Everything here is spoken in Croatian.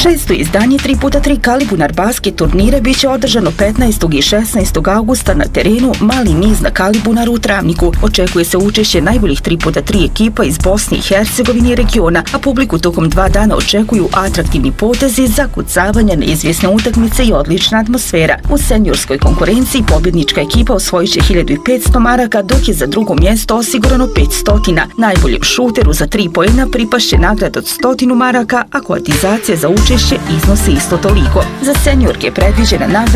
Šesto izdanje 3x3 Kalibunar basket turnira bit će održano 15. i 16. augusta na terenu Mali niz na Kalibunaru u Travniku. Očekuje se učešće najboljih 3x3 ekipa iz Bosne i Hercegovine i regiona, a publiku tokom 2 dana očekuju atraktivni potezi, zakucavanja, neizvjesne utakmice i odlična atmosfera. U seniorskoj konkurenciji pobjednička ekipa osvojit će 1500 maraka, dok je za drugo mjesto osigurano 500. Najboljem šuteru za 3 poena pripašće nagrada od 100 maraka, a kotizacija za učešće iznosi isto toliko. Za seniorke je predviđena nagrada